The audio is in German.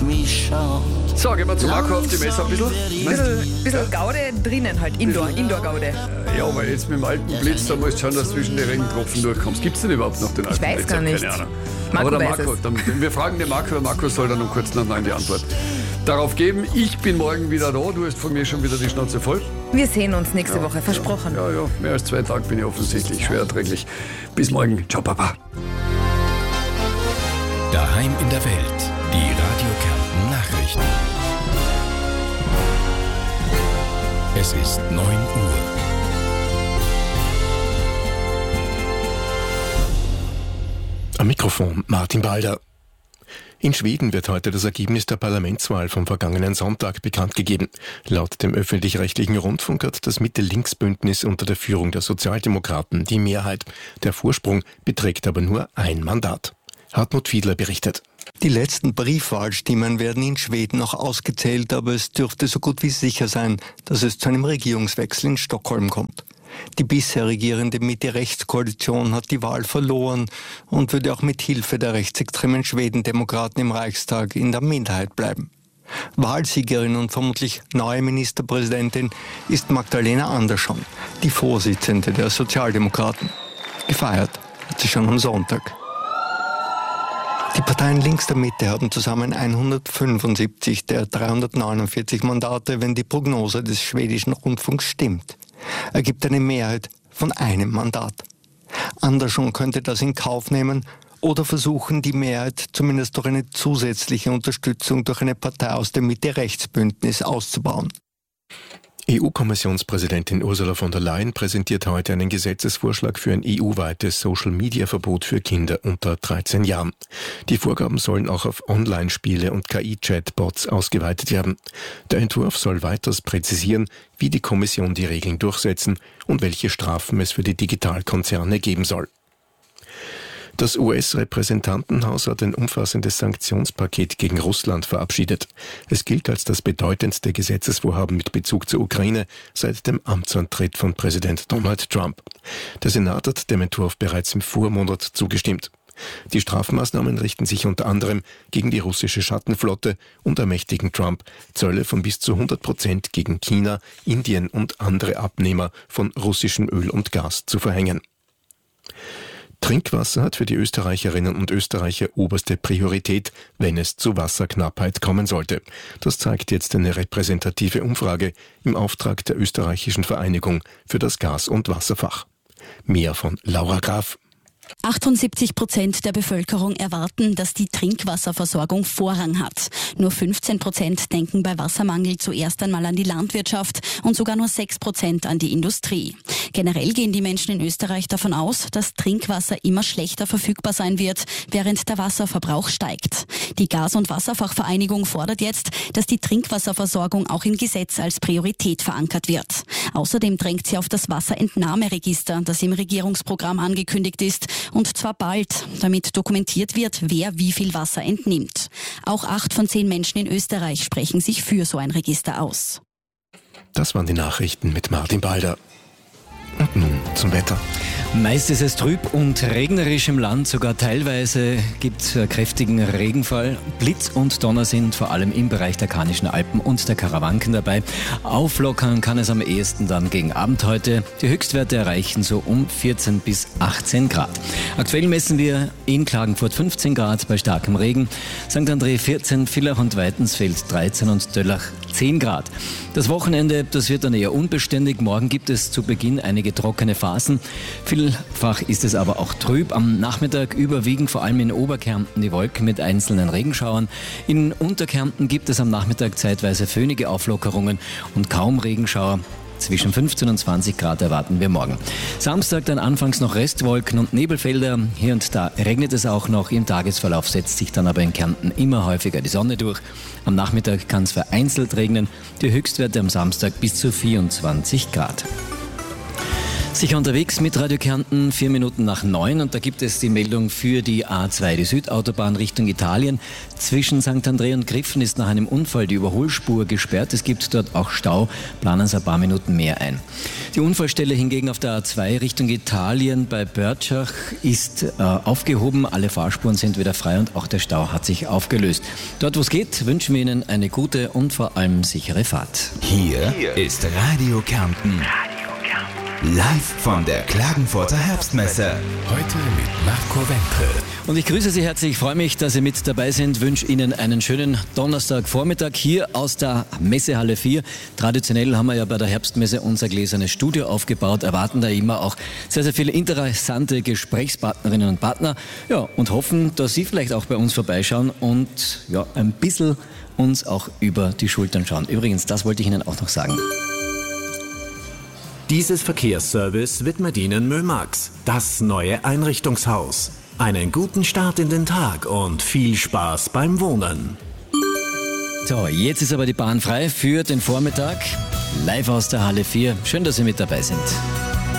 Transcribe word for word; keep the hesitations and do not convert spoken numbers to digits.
So, gehen wir zu Marco auf die Messe ein bisschen. Bisschen, bisschen Gaude drinnen halt, Indoor, Indoor-Gaude. Ja, aber jetzt mit dem alten Blitz, da musst du schauen, dass du zwischen den Regentropfen durchkommst. Gibt es denn überhaupt noch den alten Ich weiß Blitz? gar nicht. Keine Ahnung. Marco aber der weiß Marco, es. dann, wir fragen den Marco, der Marco soll dann um kurz nach neun die Antwort darauf geben. Ich bin morgen wieder da, du hast von mir schon wieder die Schnauze voll. Wir sehen uns nächste Ja, Woche, versprochen. Ja, ja, mehr als zwei Tage bin ich offensichtlich schwer erträglich. Bis morgen. Ciao, Papa. Daheim in der Welt. Die Radio Kärnten Nachrichten. Es ist neun Uhr. Am Mikrofon Martin Balder. In Schweden wird heute das Ergebnis der Parlamentswahl vom vergangenen Sonntag bekannt gegeben. Laut dem öffentlich-rechtlichen Rundfunk hat das Mitte-Links-Bündnis unter der Führung der Sozialdemokraten die Mehrheit. Der Vorsprung beträgt aber nur ein Mandat. Hartmut Fiedler berichtet. Die letzten Briefwahlstimmen werden in Schweden noch ausgezählt, aber es dürfte so gut wie sicher sein, dass es zu einem Regierungswechsel in Stockholm kommt. Die bisher regierende Mitte-Rechts-Koalition hat die Wahl verloren und würde auch mit Hilfe der rechtsextremen Schwedendemokraten im Reichstag in der Minderheit bleiben. Wahlsiegerin und vermutlich neue Ministerpräsidentin ist Magdalena Andersson, die Vorsitzende der Sozialdemokraten. Gefeiert hat sie schon am Sonntag. Die Parteien links der Mitte haben zusammen hundertfünfundsiebzig der dreihundertneunundvierzig Mandate, wenn die Prognose des schwedischen Rundfunks stimmt. Ergibt eine Mehrheit von einem Mandat. Andersson könnte das in Kauf nehmen oder versuchen, die Mehrheit zumindest durch eine zusätzliche Unterstützung durch eine Partei aus dem Mitte-Rechts-Bündnis auszubauen. E U-Kommissionspräsidentin Ursula von der Leyen präsentiert heute einen Gesetzesvorschlag für ein E U-weites Social-Media-Verbot für Kinder unter dreizehn Jahren. Die Vorgaben sollen auch auf Online-Spiele und K I-Chatbots ausgeweitet werden. Der Entwurf soll weiters präzisieren, wie die Kommission die Regeln durchsetzen und welche Strafen es für die Digitalkonzerne geben soll. Das U S-Repräsentantenhaus hat ein umfassendes Sanktionspaket gegen Russland verabschiedet. Es gilt als das bedeutendste Gesetzesvorhaben mit Bezug zur Ukraine seit dem Amtsantritt von Präsident Donald Trump. Der Senat hat dem Entwurf bereits im Vormonat zugestimmt. Die Strafmaßnahmen richten sich unter anderem gegen die russische Schattenflotte und ermächtigen Trump, Zölle von bis zu hundert Prozent gegen China, Indien und andere Abnehmer von russischem Öl und Gas zu verhängen. Trinkwasser hat für die Österreicherinnen und Österreicher oberste Priorität, wenn es zu Wasserknappheit kommen sollte. Das zeigt jetzt eine repräsentative Umfrage im Auftrag der österreichischen Vereinigung für das Gas- und Wasserfach. Mehr von Laura Graf. achtundsiebzig Prozent der Bevölkerung erwarten, dass die Trinkwasserversorgung Vorrang hat. Nur fünfzehn Prozent denken bei Wassermangel zuerst einmal an die Landwirtschaft und sogar nur sechs Prozent an die Industrie. Generell gehen die Menschen in Österreich davon aus, dass Trinkwasser immer schlechter verfügbar sein wird, während der Wasserverbrauch steigt. Die Gas- und Wasserfachvereinigung fordert jetzt, dass die Trinkwasserversorgung auch im Gesetz als Priorität verankert wird. Außerdem drängt sie auf das Wasserentnahmeregister, das im Regierungsprogramm angekündigt ist, und zwar bald, damit dokumentiert wird, wer wie viel Wasser entnimmt. Auch acht von zehn Menschen in Österreich sprechen sich für so ein Register aus. Das waren die Nachrichten mit Martin Balder. Und nun zum Wetter. Meist ist es trüb und regnerisch im Land, sogar teilweise gibt es kräftigen Regenfall. Blitz und Donner sind vor allem im Bereich der Karnischen Alpen und der Karawanken dabei. Auflockern kann es am ehesten dann gegen Abend heute. Die Höchstwerte erreichen so um vierzehn bis achtzehn Grad. Aktuell messen wir in Klagenfurt fünfzehn Grad bei starkem Regen, Sankt André vierzehn, Villach und Weitensfeld dreizehn und Döllach zehn Grad. Das Wochenende, das wird dann eher unbeständig. Morgen gibt es zu Beginn einige trockene Phasen. Vielfach ist es aber auch trüb. Am Nachmittag überwiegen vor allem in Oberkärnten die Wolken mit einzelnen Regenschauern. In Unterkärnten gibt es am Nachmittag zeitweise föhnige Auflockerungen und kaum Regenschauer. Zwischen fünfzehn und zwanzig Grad erwarten wir morgen. Samstag dann anfangs noch Restwolken und Nebelfelder. Hier und da regnet es auch noch. Im Tagesverlauf setzt sich dann aber in Kärnten immer häufiger die Sonne durch. Am Nachmittag kann es vereinzelt regnen. Die Höchstwerte am Samstag bis zu vierundzwanzig Grad. Sicher unterwegs mit Radio Kärnten, vier Minuten nach neun, und da gibt es die Meldung für die A zwei, die Südautobahn Richtung Italien. Zwischen Sankt André und Griffen ist nach einem Unfall die Überholspur gesperrt. Es gibt dort auch Stau, planen Sie ein paar Minuten mehr ein. Die Unfallstelle hingegen auf der A zwei Richtung Italien bei Börtschach ist äh, aufgehoben. Alle Fahrspuren sind wieder frei und auch der Stau hat sich aufgelöst. Dort, wo es geht, wünschen wir Ihnen eine gute und vor allem sichere Fahrt. Hier, Hier ist Radio Kärnten. Live von der Klagenfurter Herbstmesse. Heute mit Marco Wentre. Und ich grüße Sie herzlich, ich freue mich, dass Sie mit dabei sind, wünsche Ihnen einen schönen Donnerstagvormittag hier aus der Messehalle vier. Traditionell haben wir ja bei der Herbstmesse unser gläsernes Studio aufgebaut, erwarten da immer auch sehr, sehr viele interessante Gesprächspartnerinnen und Partner, ja, und hoffen, dass Sie vielleicht auch bei uns vorbeischauen und ja, ein bisschen uns auch über die Schultern schauen. Übrigens, das wollte ich Ihnen auch noch sagen. Dieses Verkehrsservice widmet Ihnen Mömax, das neue Einrichtungshaus. Einen guten Start in den Tag und viel Spaß beim Wohnen. So, jetzt ist aber die Bahn frei für den Vormittag. Live aus der Halle vier. Schön, dass Sie mit dabei sind.